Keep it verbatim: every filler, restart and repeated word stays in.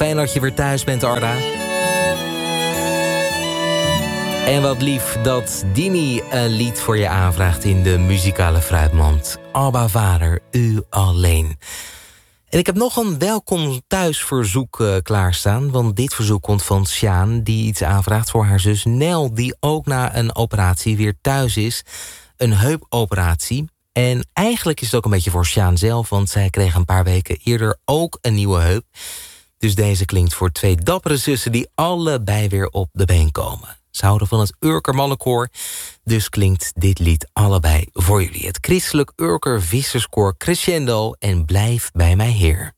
Fijn dat je weer thuis bent, Arda. En wat lief dat Dini een lied voor je aanvraagt in de muzikale fruitmand. Abba Vader, u alleen. En ik heb nog een welkom thuisverzoek uh, klaarstaan. Want dit verzoek komt van Sjaan, die iets aanvraagt voor haar zus Nel, die ook na een operatie weer thuis is. Een heupoperatie. En eigenlijk is het ook een beetje voor Sjaan zelf, want zij kreeg een paar weken eerder ook een nieuwe heup. Dus deze klinkt voor twee dappere zussen die allebei weer op de been komen. Ze houden van het Urker mannenkoor, dus klinkt dit lied allebei voor jullie. Het christelijk Urker visserskoor Crescendo en Blijf bij mij Heer.